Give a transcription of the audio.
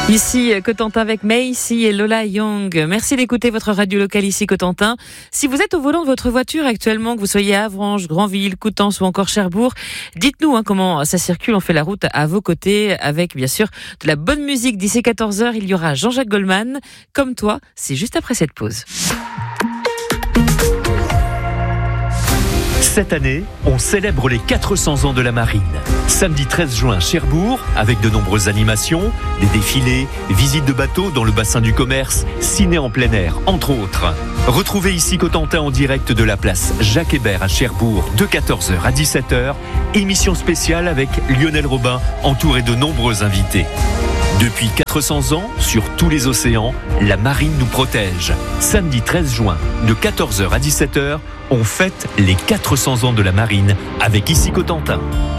Ici Cotentin avec Macy et Lola Young. Merci d'écouter votre radio locale ici Cotentin. Si vous êtes au volant de votre voiture actuellement, que vous soyez à Avranches, Granville, Coutances ou encore Cherbourg, dites-nous comment ça circule. On fait la route à vos côtés avec bien sûr de la bonne musique. D'ici 14h, il y aura Jean-Jacques Goldman. Comme toi, c'est juste après cette pause. Cette année, on célèbre les 400 ans de la marine. Samedi 13 juin, Cherbourg, avec de nombreuses animations, des défilés, visites de bateaux dans le bassin du commerce, ciné en plein air, entre autres. Retrouvez ici Cotentin en direct de la place Jacques Hébert à Cherbourg de 14h à 17h. Émission spéciale avec Lionel Robin, entouré de nombreux invités. Depuis 400 ans, sur tous les océans, la marine nous protège. Samedi 13 juin, de 14h à 17h, on fête les 400 ans de la marine avec ici Cotentin.